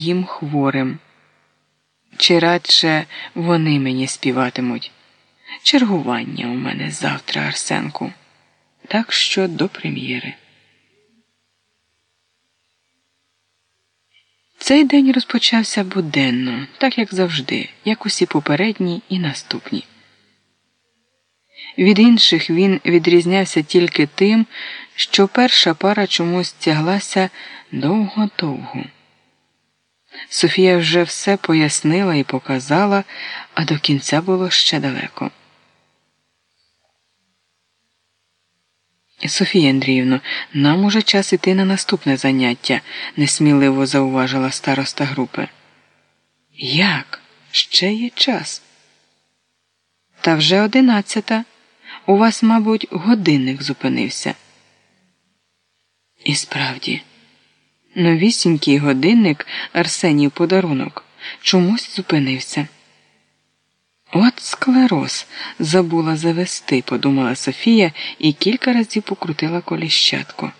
їм хворим. Чи радше вони мені співатимуть? Чергування у мене завтра, Арсенку. Так що до прем'єри. Цей день розпочався буденно, так як завжди, як усі попередні і наступні. Від інших він відрізнявся тільки тим, що перша пара чомусь тяглася довго-довго. Софія вже все пояснила і показала, а до кінця було ще далеко. «Софія Андріївно, нам уже час іти на наступне заняття», – несміливо зауважила староста групи. «Як? Ще є час?» «Та вже 11. У вас, мабуть, годинник зупинився». І справді, новісінький годинник Арсенів подарунок чомусь зупинився. «От склероз, забула завести», – подумала Софія і кілька разів покрутила коліщатку.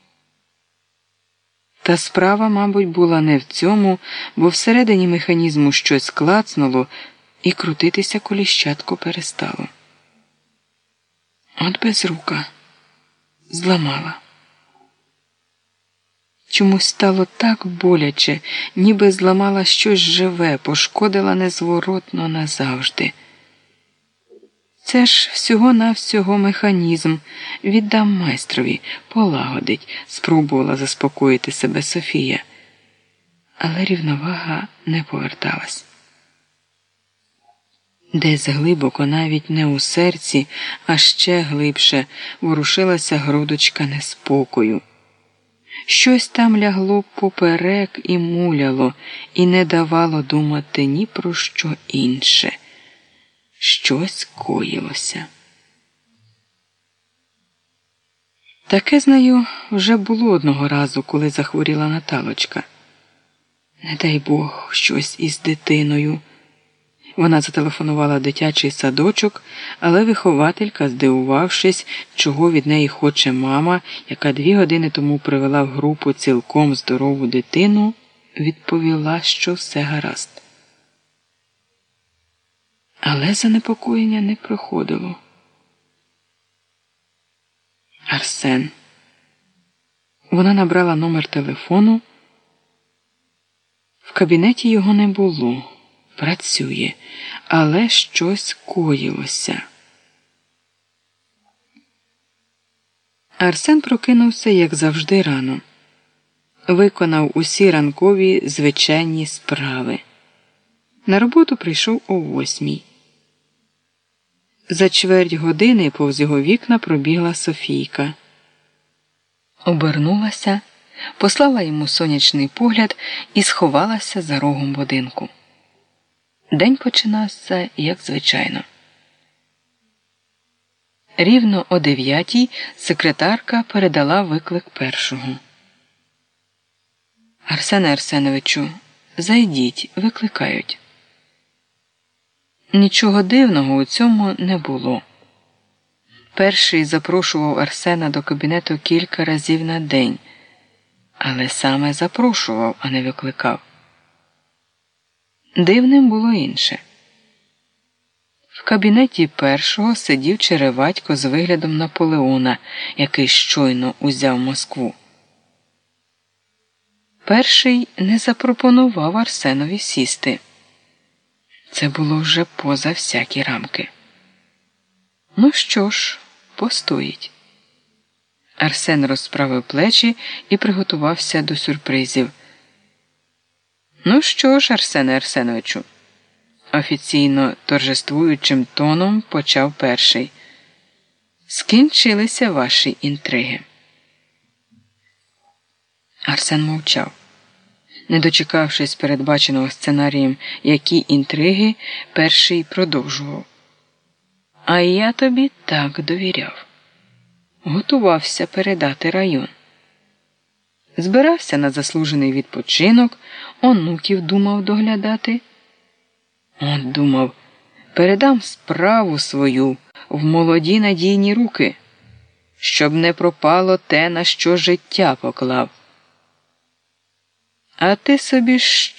Та справа, мабуть, була не в цьому, бо всередині механізму щось клацнуло і крутитися коліщатку перестало. От безрука. Зламала. Чомусь стало так боляче, ніби зламала щось живе, пошкодила незворотно назавжди. Це ж всього-навсього механізм. Віддам майстрові, полагодить, спробувала заспокоїти себе Софія. Але рівновага не поверталась. Десь глибоко, навіть не у серці, а ще глибше, ворушилася грудочка неспокою. Щось там лягло поперек і муляло, і не давало думати ні про що інше. Щось коїлося. Таке, знаю, вже було одного разу, коли захворіла Наталочка. Не дай Бог, щось із дитиною. Вона зателефонувала в дитячий садочок, але вихователька, здивувавшись, чого від неї хоче мама, яка 2 години тому привела в групу цілком здорову дитину, відповіла, що все гаразд. Але занепокоєння не проходило. Арсен. Вона набрала номер телефону. В кабінеті його не було. Працює, але щось коїлося. Арсен прокинувся, як завжди, рано. Виконав усі ранкові звичайні справи. На роботу прийшов о 8. За чверть години повз його вікна пробігла Софійка. Обернулася, послала йому сонячний погляд і сховалася за рогом будинку. День починався, як звичайно. Рівно о 9 секретарка передала виклик першого. «Арсене Арсеновичу, зайдіть, викликають». Нічого дивного у цьому не було. Перший запрошував Арсена до кабінету кілька разів на день, але саме запрошував, а не викликав. Дивним було інше. В кабінеті першого сидів Череватько з виглядом Наполеона, який щойно узяв Москву. Перший не запропонував Арсенові сісти. Це було вже поза всякі рамки. Ну що ж, постоїть. Арсен розправив плечі і приготувався до сюрпризів. «Ну що ж, Арсене Арсеновичу», – офіційно торжествуючим тоном почав перший. «Скінчилися ваші інтриги». Арсен мовчав. Не дочекавшись передбаченого сценарієм, які інтриги, перший продовжував. «А я тобі так довіряв. Готувався передати район. Збирався на заслужений відпочинок, онуків думав доглядати. От думав, передам справу свою в молоді надійні руки, щоб не пропало те, на що життя поклав. А ти собі